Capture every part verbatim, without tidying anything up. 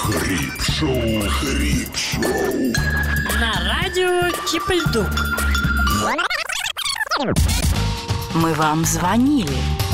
Хрип-шоу, хрип-шоу. На радио Чип-и-Дук. Мы вам звонили.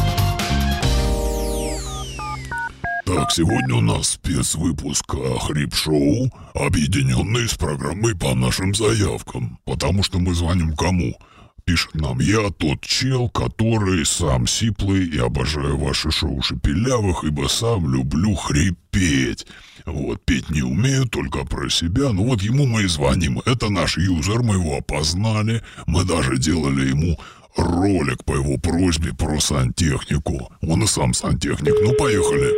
Так, сегодня у нас спецвыпуск хрип-шоу, объединенный с программой по нашим заявкам. Потому что мы звоним кому? Пишет нам: я тот чел, который сам сиплый и обожаю ваши шоу шепелявых, ибо сам люблю хрипеть. Вот, петь не умею, только про себя. Ну вот ему мы и звоним. Это наш юзер, мы его опознали. Мы даже делали ему ролик по его просьбе про сантехнику. Он и сам сантехник. Ну, поехали.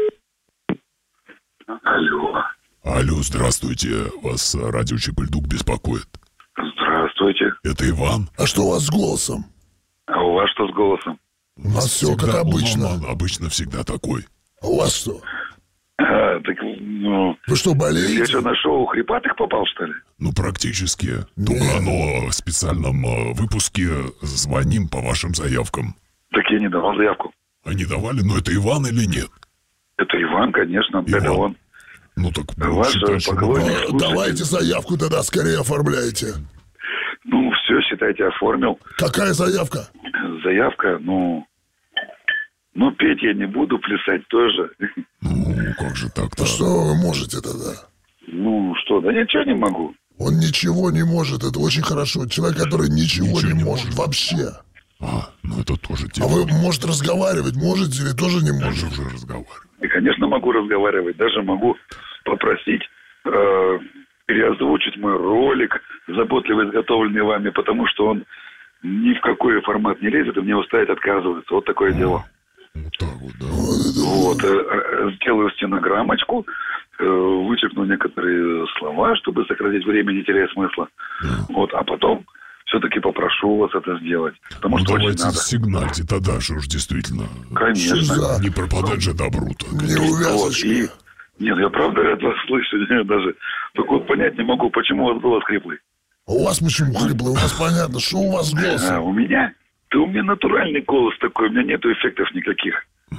Алло. Алло, здравствуйте. Вас радио Чип-и-Дук беспокоит. Здравствуйте. Это Иван? А что у вас с голосом? А у вас что с голосом? У нас все как обычно. Он, он обычно всегда такой. А у вас что? А, так, ну... Вы что, болеете? Я что, на шоу хрипатых попал, что ли? Ну, практически. Нет. Только оно в специальном э, выпуске звоним по вашим заявкам. Так я не давал заявку. А не давали? Но это Иван или нет? Это Иван, конечно, Иван. это он. Ну, так будем Ваш считать, что поклонник. мы- А, Слушайте. давайте заявку тогда скорее оформляйте. Ну, все, считайте, оформил. Какая заявка? Заявка, ну... Ну, петь я не буду, плясать тоже. Ну, как же так-то? А что вы можете тогда? Ну, что, да ничего не могу. Он ничего не может, это очень хорошо. Человек, который ничего, Ничего не, не может, может. вообще. А, ну это тоже А тема. вы, может, разговаривать можете или тоже не Тоже можете? уже разговариваем. И, конечно, могу разговаривать. Даже могу попросить э, переозвучить мой ролик, заботливо изготовленный вами, потому что он ни в какой формат не лезет, и мне его ставить отказывается. Вот такое дело. Вот так вот, да. Вот, э, э, сделаю стенограммочку, э, вычеркну некоторые слова, чтобы сократить время, не теряя смысла. Вот, а потом все-таки попрошу вас это сделать. Потому Ну что очень давайте надо. сигнальте тогда, что уж действительно. Конечно. Что за- Не пропадать же добру-то. Не Вот, увязочка. и... Нет, я правда рад вас слышать. Я даже только вот понять не могу, почему у вас голос хриплый. А у вас почему хриплый? У вас понятно, что у вас с А, голосом? у меня? Да у меня натуральный голос такой, у меня нету эффектов никаких.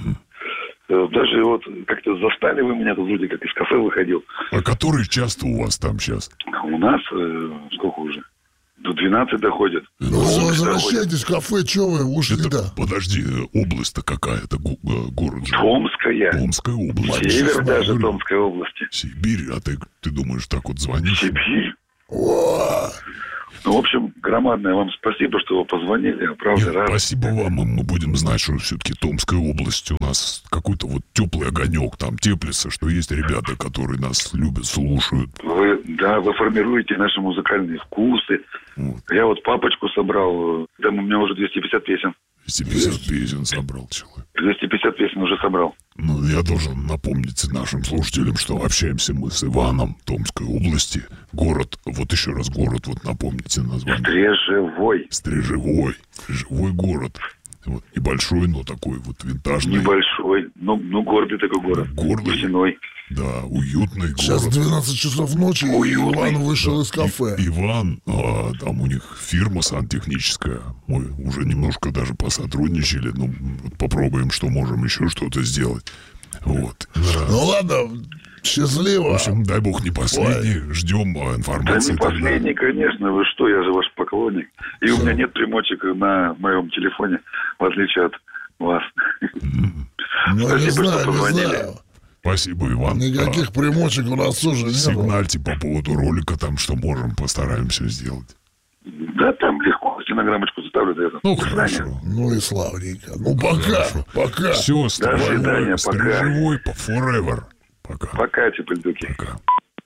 Э, Даже вот как-то застали вы меня, тут вроде как из кафе выходил. А который часто у вас там сейчас? А у нас, э, сколько уже? До двенадцати доходит. Ну, Доходит. возвращайтесь в кафе, что вы ушли, Это, да? подожди, область-то какая? Это го- э, город же. Томская. Томская область. Север Честно даже говорю. Томской области. Сибирь, а ты, ты думаешь, так вот звонишь? Сибирь. О, Ну, в общем, громадное вам спасибо, что вы позвонили. Я правда Нет, рад. спасибо вам, и мы будем знать, что все-таки Томская область у нас какой-то вот теплый огонек там теплится, что есть ребята, которые нас любят, слушают. Вы, да, вы формируете наши музыкальные вкусы. Вот. Я вот папочку собрал. Там у меня уже двести пятьдесят песен. двести пятьдесят песен собрал человек. двести пятьдесят песен уже собрал. Ну, я должен напомнить нашим слушателям, что общаемся мы с Иваном, Томской области. Город, вот еще раз город, вот напомните название. Стрежевой. Стрежевой. Стрежевой город. Вот, небольшой, но такой вот винтажный. Небольшой. Ну, ну гордый такой город. Гордый. Стеной. Да, уютный сейчас город. двенадцать часов ночи, и Уютный. Иван вышел из кафе. И- Иван, а, там у них фирма сантехническая. Мы уже немножко даже посотрудничали. Ну, вот попробуем, что можем еще что-то сделать. Вот. Да. Ну ладно, счастливо. В общем, дай бог не последний. Ждем а, Да информации. не тогда. последний, конечно, вы что, я же ваш поклонник. И у меня нет примочек на моем телефоне, в отличие от вас. Ну, не Спасибо, что знаю, не позвонили. знаю. Спасибо, Иван. Никаких примочек у нас уже А, нет. сигнальте по поводу ролика, там что можем, постараемся сделать. Да там легко, стенограммочку составлю за это. Ну, До свидания. хорошо. Ну и славненько. Ну пока, Хорошо. пока. Все, свидания, стрижевой, пока. стрижевой по forever. Пока. Пока, Чип-и-Дуки. Пока.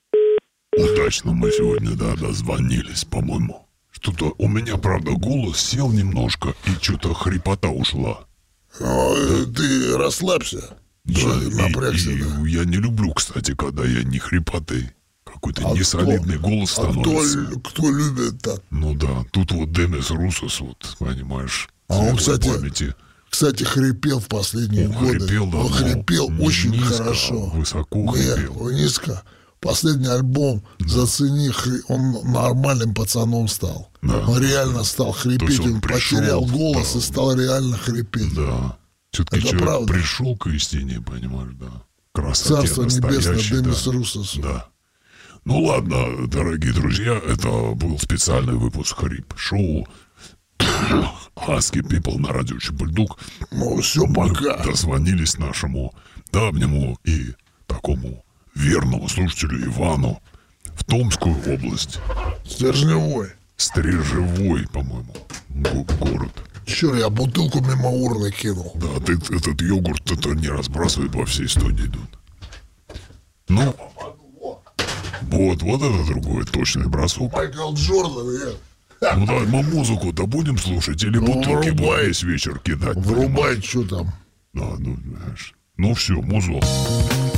Удачно мы сегодня, да, дозвонились, по-моему. Что-то у меня, правда, голос сел немножко, и что-то хрипота ушла. Ну, э, ты расслабься. Что ты и- напрягся, и да? я не люблю, кстати, когда я не хрипотый. Какой-то А несолидный кто- голос А кто, становится. лю- кто любит так? Ну да, тут вот Демис Русос, вот, понимаешь, А он, светлой кстати, памяти. Кстати, хрипел в последние Он годы. хрипел, да, Он но хрипел не очень низко, хорошо. а высоко Не, хрипел. низко. Последний альбом «Зацени», хри- он нормальным пацаном стал. Да. Он реально стал То хрипеть, есть он он, пришел, потерял голос да. и стал реально хрипеть. Да. Все-таки Это человек правда. пришел к истине, понимаешь, да. К красоте Царство небесное, настоящей, Демис да. Русос. Да. Ну ладно, дорогие друзья, это был специальный выпуск Хрип-шоу Husky People на радио Чебульдук. Ну, все, Мы пока. дозвонились нашему давнему и такому верному слушателю Ивану в Томскую область. Стержневой. Стрежевой, по-моему, го- город. Чё, я бутылку мимо урны кинул. Да, ты этот йогурт это не разбрасывай по всей студии, идут. Ну, вот, вот это другой точный бросок. Майкл Джордан, я. Ну да, мы музыку-то будем слушать или Ну, бутылки будем врубай. весь вечер кидать? Врубай, что там. Да, ну, знаешь. Ну все, музло.